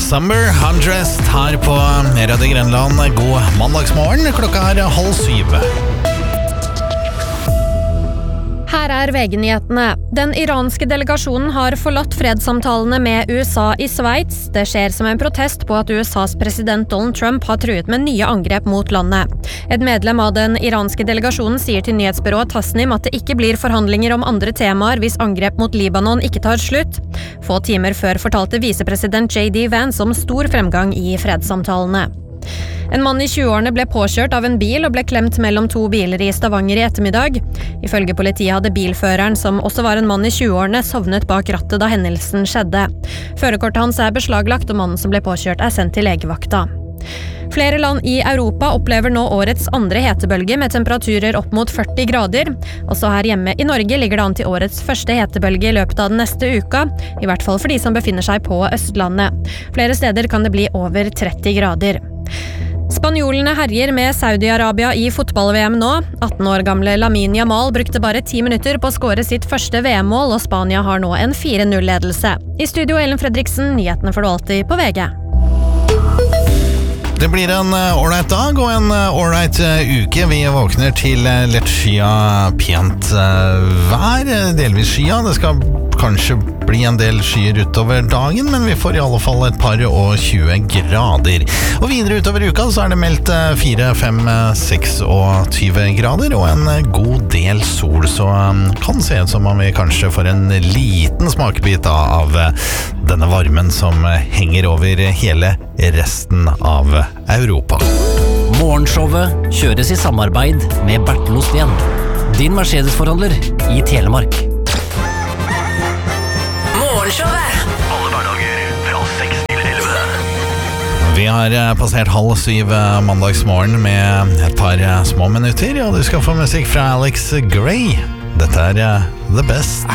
Summer Undressed her på Radio Grenland. God mandagsmorgen, klokka 6:30. Her VG-nyhetene. Den iranske delegasjonen har forlatt fredssamtalene med USA i Sveits. Det skjer som en protest på at USAs president Donald Trump har truet med nye angrep mot landet. Et medlem av den iranske delegasjonen sier til nyhetsbyrået Tasnim at det ikke blir forhandlinger om andre temaer hvis angrep mot Libanon ikke tar slutt. Få timer før fortalte visepresident J.D. Vance om stor fremgang i fredssamtalene. En mann i 20-årene ble påkjørt av en bil og ble klemt mellom to biler i Stavanger i ettermiddag. Ifølge politiet hadde bilføreren, som også var en mann i 20-årene, sovnet bak rattet da hendelsen skjedde. Førerkortet hans er beslaglagt, og mannen som ble påkjørt er sendt til legevakta. Flere land i Europa opplever nå årets andre hetebølge med temperaturer opp mot 40 grader. Også her hjemme i Norge ligger det an til årets første hetebølge i løpet av den neste uka, i hvert fall for de som befinner seg på Østlandet. Flere steder kan det bli over 30 grader. Spanjolene herjer med Saudi-Arabia i fotball-VM nå. 18 år gamle Lamine Yamal brukte bare 10 minutter på å skåre sitt første VM-mål, og Spania har nå en 4-0-ledelse. I studio Ellen Fredriksen, nyhetene får du alltid på VG. Det blir en ålreit dag og en ålreit uke. Vi våkner til lett skya, pent vær, delvis skya. Det skal kanskje bli en del skyer utover dagen, men vi får i alle fall et par og 20 grader. Og videre utover uka så er det meldt 4, 5, 26 grader og en god del sol, så kan se ut som om vi kanskje får en liten smakebit av denne varmen som henger over hele resten av Europa. Morgenshowet kjøres i samarbeid med Bertel Osten, din Mercedes-forhandler i Telemark. Morgenshowet alle hverdager fra 6 til 11. Vi har passert 6:30 mandagsmorgen med et par små minutter, og du skal få musikk fra Alex Gray. Dette er The Best.